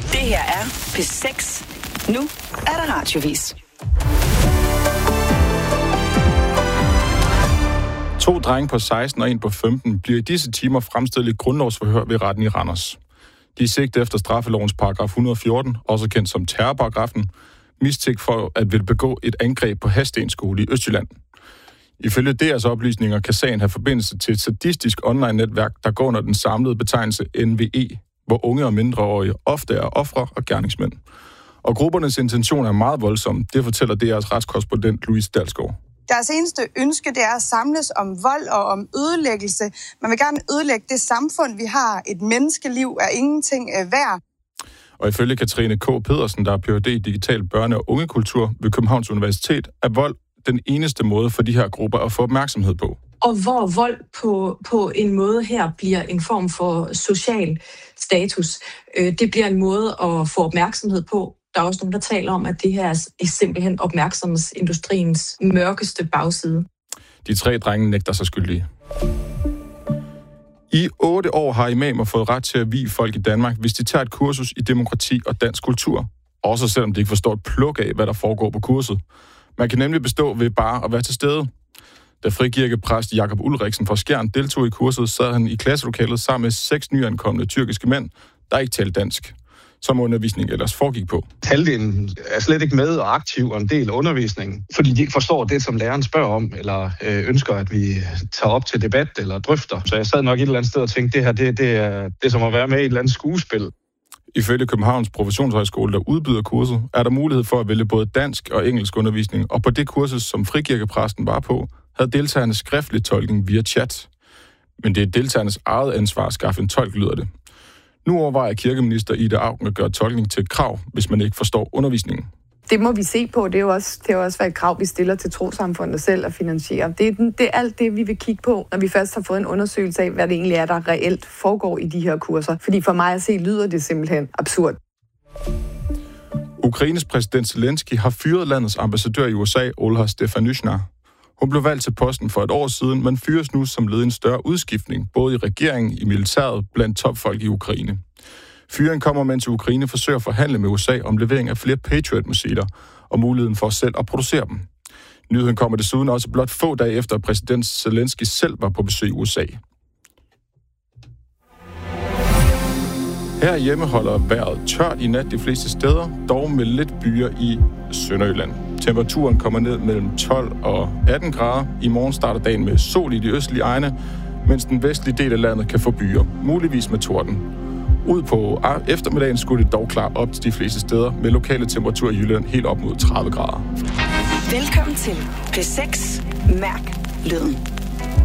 Det her er P6. Nu er der radiovis. 2 drenge på 16 og 1 på 15 bliver i disse timer fremstillet i grundlovsforhør ved retten i Randers. De er sigtet efter straffelovens paragraf 114, også kendt som terrorparagrafen, mistænkt for at ville begå et angreb på Hadsten Skole i Østjylland. Ifølge deres oplysninger kan sagen have forbindelse til et sadistisk online-netværk, der går under den samlede betegnelse NVE, hvor unge og mindreårige ofte er ofre og gerningsmænd. Og gruppernes intention er meget voldsomme, det fortæller deres retskorrespondent Louise Dalsgaard. Deres eneste ønske, det er at samles om vold og om ødelæggelse. Man vil gerne ødelægge det samfund, vi har. Et menneskeliv er ingenting værd. Og ifølge Katrine K. Pedersen, der er Ph.D. i digital børne- og ungekultur ved Københavns Universitet, er vold den eneste måde for de her grupper at få opmærksomhed på. Og hvor vold på en måde her bliver en form for social status. Det bliver en måde at få opmærksomhed på. Der er også nogen, der taler om, at det her er simpelthen opmærksomhedsindustriens mørkeste bagside. De 3 drenge nægter sig skyldige. I 8 år har imamer fået ret til at vie folk i Danmark, hvis de tager et kursus i demokrati og dansk kultur. Også selvom de ikke forstår et pluk af, hvad der foregår på kurset. Man kan nemlig bestå ved bare at være til stede. Da frikirkepræst Jakob Ulriksen fra Skjern deltog i kurset, sad han i klasselokalet sammen med 6 nyankomne tyrkiske mænd, der ikke talte dansk, som undervisningen ellers foregik på. Halvdelen er slet ikke med og aktiv og en del af undervisningen, fordi de ikke forstår det, som læreren spørger om, eller ønsker, at vi tager op til debat eller drøfter. Så jeg sad nok et eller andet sted og tænkte, det her det er som at være med i et eller andet skuespil. Ifølge Københavns Professionshøjskole, der udbyder kurset, er der mulighed for at vælge både dansk og engelsk undervisning, og på det kursus, som frikirkepræsten var på, havde deltagerne skriftlig tolkning via chat. Men det er deltagernes eget ansvar at skaffe en tolk, lyder det. Nu overvejer kirkeminister Ida Auken at gøre tolkning til et krav, hvis man ikke forstår undervisningen. Det må vi se på. Det er jo også et krav, vi stiller til trossamfundet selv at finansiere. Det er alt det, vi vil kigge på, når vi først har fået en undersøgelse af, hvad det egentlig er, der reelt foregår i de her kurser. Fordi for mig at se, lyder det simpelthen absurd. Ukraines præsident Zelensky har fyret landets ambassadør i USA, Olha Stefanushna. Hun blev valgt til posten for et år siden, men fyres nu som led i en større udskiftning, både i regeringen, i militæret, blandt topfolk i Ukraine. Fyringen kommer, mens Ukraine forsøger at forhandle med USA om levering af flere Patriot-missiler og muligheden for selv at producere dem. Nyheden kommer desuden også blot få dage efter, at præsident Zelensky selv var på besøg i USA. Herhjemme holder vejret tørt i nat de fleste steder, dog med lidt byer i Sønderjylland. Temperaturen kommer ned mellem 12 og 18 grader. I morgen starter dagen med sol i de østlige egne, mens den vestlige del af landet kan få byer, muligvis med torden. Ud på eftermiddagen skulle det dog klare op til de fleste steder, med lokale temperaturer i Jylland helt op mod 30 grader. Velkommen til P6. Mærk lyden.